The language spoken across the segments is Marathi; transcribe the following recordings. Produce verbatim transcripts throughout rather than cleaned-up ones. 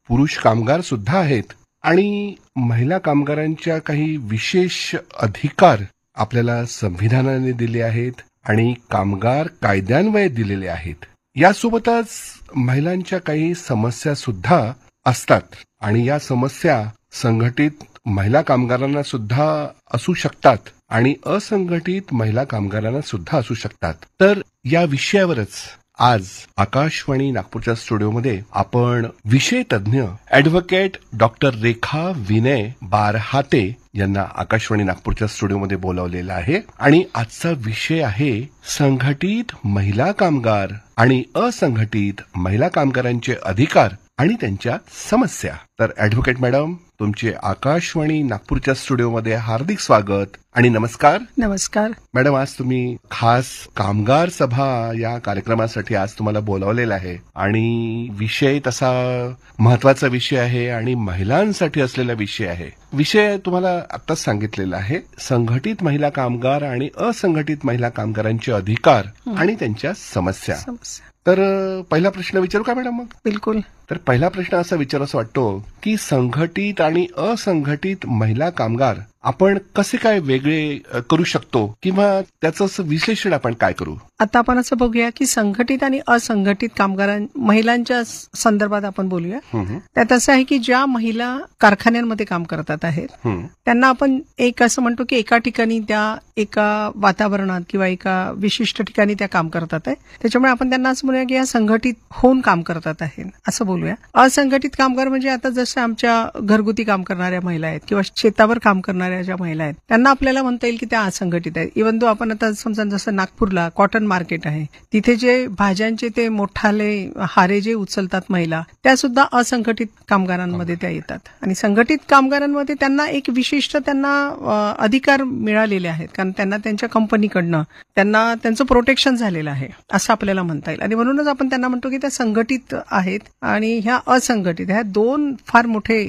पुरुष कामगार सुद्धा आहेत आणि महिला कामगारांच्या काही विशेष अधिकार आपल्याला संविधानाने दिले आहेत आणि कामगार कायद्यान्वये दिलेले आहेत. यासोबतच महिलांच्या काही समस्या सुद्धा असतात आणि या समस्या संघटित महिला कामगारांना सुद्धा असू शकतात आणि असंघटित महिला कामगारांना सुद्धा असू शकतात. तर या विषयावरच आज आकाशवाणी नागपूरच्या स्टुडिओमध्ये आपण विषय तज्ज्ञ ॲडव्होकेट डॉक्टर रेखा विनय बारहाते यांना आकाशवाणी नागपूरच्या स्टुडिओमध्ये बोलावलेलं आहे आणि आजचा विषय आहे संघटित महिला कामगार आणि असंघटित महिला कामगारांचे अधिकार आणि त्यांच्या समस्या. तर ॲडव्होकेट मॅडम, तुमचे आकाशवाणी नागपूरच्या स्टुडिओमध्ये हार्दिक स्वागत आणि नमस्कार. नमस्कार मॅडम, आज तुम्ही खास कामगार सभा या कार्यक्रमासाठी आज तुम्हाला बोलावलेलं आहे आणि विषय तसा महत्वाचा विषय आहे आणि महिलांसाठी असलेला विषय आहे. विषय तुम्हाला आत्ताच सांगितलेला आहे, संघटित महिला कामगार आणि असंघटित महिला कामगारांचे अधिकार आणि त्यांच्या समस्या. तर पहिला प्रश्न विचारू का मॅडम? मग बिलकुल. तर पहिला प्रश्न असा विचारायचा वाटतो की संघटित आणि असंघटित महिला कामगार आपण कसे काय वेगळे करू शकतो किंवा त्याचं विश्लेषण आपण काय करू? आता आपण असं बघूया की संघटित आणि असंघटित कामगारां महिलांच्या संदर्भात आपण बोलूया. त्यात असं आहे की ज्या महिला कारखान्यांमध्ये काम करतात आहेत त्यांना आपण एक असं म्हणतो की एका ठिकाणी त्या एका वातावरणात किंवा एका विशिष्ट ठिकाणी त्या काम करतात आहे, त्याच्यामुळे आपण त्यांना असं म्हणूया की या संघटित होऊन काम करतात आहेत असं बोलूया. असंघटित कामगार म्हणजे आता जसं आमच्या घरगुती काम करणाऱ्या महिला आहेत किंवा शेतावर काम करणाऱ्या ज्या महिला आहेत त्यांना आपल्याला म्हणता येईल की त्या असंघटित आहेत. इव्हन दो आपण आता समजा जसं नागपूरला कॉटन मार्केट आहे, तिथे जे भाज्यांचे ते मोठाले हारे जे उचलतात महिला, त्या सुद्धा असंघटित कामगारांमध्ये त्या येतात. आणि संघटित कामगारांमध्ये त्यांना एक विशिष्ट त्यांना अधिकार मिळालेले आहेत, कारण त्यांना त्यांच्या कंपनीकडनं त्यांना त्यांचं प्रोटेक्शन झालेलं आहे असं आपल्याला म्हणता येईल. आणि म्हणूनच आपण त्यांना म्हणतो की त्या संघटित आहेत आणि ह्या असंघटित, ह्या दोन फार मोठे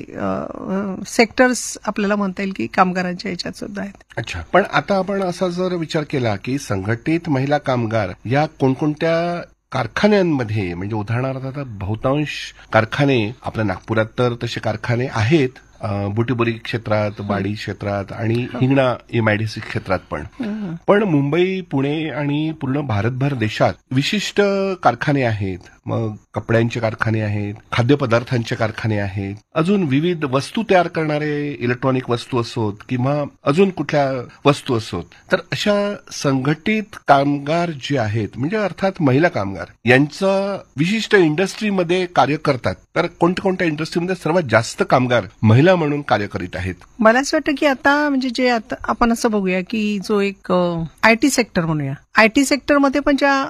सेक्टर्स आपल्याला म्हणता येईल की कामगारांच्या याच्यात सुद्धा आहेत. अच्छा, पण आता आपण असा जर विचार केला की संघटित महिला कामगार या कोणकोणत्या कारखान्यांमध्ये, म्हणजे उदाहरणार्थ आता बहुतांश कारखाने आपल्या नागपुरात तर तसे कारखाने आहेत, बुटीबोरी क्षेत्रात, वाडी क्षेत्रात आणि हिंगणा एमआयडीसी क्षेत्रात पण पण मुंबई, पुणे आणि पूर्ण भारतभर देशात विशिष्ट कारखाने आहेत. मग कपड्यांचे कारखाने आहेत, खाद्यपदार्थांचे कारखाने आहेत, अजून विविध वस्तू तयार करणारे इलेक्ट्रॉनिक वस्तू असोत किंवा अजून कुठल्या वस्तू असोत. तर अशा संघटित कामगार जे आहेत, म्हणजे अर्थात महिला कामगार, यांचं विशिष्ट इंडस्ट्रीमध्ये कार्य करतात. तर कोणत्या कोणत्या इंडस्ट्रीमध्ये सर्वात जास्त कामगार महिला म्हणून कार्य करीत आहेत? मला असं वाटतं की आता म्हणजे जे आता आपण असं बघूया की जो एक आयटी सेक्टर म्हणूया, आयटी सेक्टरमध्ये पण ज्या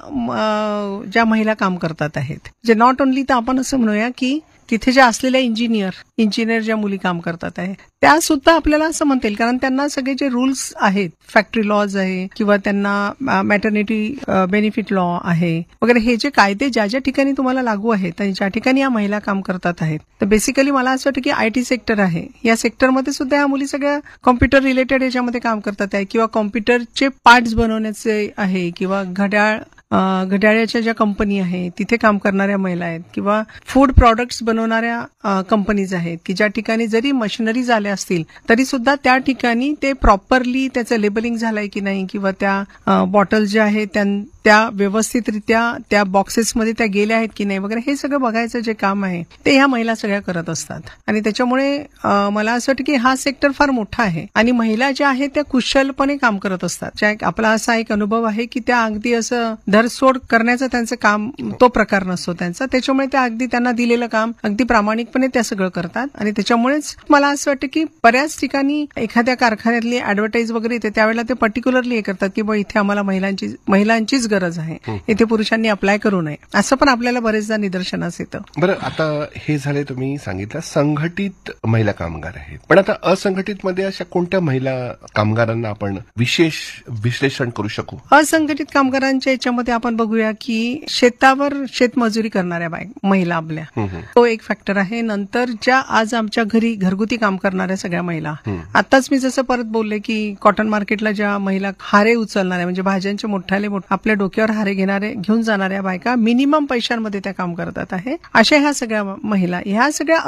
ज्या महिला काम करतात आहेत, जे नॉट ओनली, तर आपण असं म्हणूया की तिथे ज्या असलेल्या इंजिनियर इंजिनियर ज्या मुली काम करतात आहे त्या सुद्धा आपल्याला असं म्हणता येईल, कारण त्यांना सगळे जे रूल्स आहेत, फॅक्टरी लॉज आहे किंवा त्यांना मॅटर्निटी बेनिफिट लॉ आहे वगैरे, हे जे कायदे ज्या ज्या ठिकाणी तुम्हाला लागू आहेत आणि ज्या ठिकाणी या महिला काम करतात आहेत, तर बेसिकली मला असं वाटतं की आयटी सेक्टर आहे, या सेक्टरमध्ये सुद्धा या मुली सगळ्या कॉम्प्युटर रिलेटेड याच्यामध्ये काम करतात आहे किंवा कॉम्प्युटरचे पार्ट्स बनवण्याचे आहे किंवा घड्याळ घड्याळाच्या ज्या कंपनी आहे तिथे काम करणाऱ्या महिला आहेत किंवा फूड प्रॉडक्ट्स बनवणाऱ्या कंपनीज आहेत की ज्या ठिकाणी जरी मशिनरीज आल्या असतील तरी सुद्धा त्या ठिकाणी ते प्रॉपरली त्याचं लेबलिंग झालंय की नाही किंवा त्या बॉटल ज्या आहेत त्या व्यवस्थितरित्या त्या बॉक्सेसमध्ये त्या गेल्या आहेत की नाही वगैरे, हे सगळं बघायचं जे काम आहे ते ह्या महिला सगळ्या करत असतात. आणि त्याच्यामुळे मला असं वाटतं की हा सेक्टर फार मोठा आहे आणि महिला ज्या आहेत त्या कुशलपणे काम करत असतात. ज्या आपला असा एक अनुभव आहे की त्या अगदी असं धरसोड करण्याचं त्यांचं काम, तो प्रकार नसतो त्यांचा, त्याच्यामुळे त्या अगदी त्यांना दिलेलं काम अगदी प्रामाणिकपणे त्या सगळं करतात. आणि त्याच्यामुळेच मला असं वाटतं की बऱ्याच ठिकाणी एखाद्या कारखान्यातली ऍडव्हर्टाईज वगैरे येते त्यावेळेला ते पर्टिक्युलरली हे करतात की बा इथे आम्हाला महिलांची महिलांचीच गरज आहे, इथे पुरुषांनी अप्लाय करू नये, असं पण आपल्याला बरेचदा निदर्शनास येतं. बरं, आता हे झाले तुम्ही सांगितलं संघटित महिला कामगार आहेत, पण आता असंघटित मध्ये अशा कोणत्या महिला कामगारांना आपण विशेष विश्लेषण करू शकू? असंघटित कामगारांच्या याच्यामध्ये आपण बघूया की शेतावर शेतमजुरी करणाऱ्या महिला आपल्या, तो एक फॅक्टर आहे. नंतर ज्या आज आमच्या घरी घरगुती काम करणाऱ्या सगळ्या महिला, आताच मी जसं परत बोलले की कॉटन मार्केटला ज्या महिला हारे उचलणाऱ्या, म्हणजे भाज्यांचे मोठाले आपल्या डोक्यावर हारे घेणारे घेऊन जाणाऱ्या बायका मिनिमम पैशांमध्ये त्या काम करतात आहे, अशा ह्या सगळ्या महिला, ह्या सगळ्या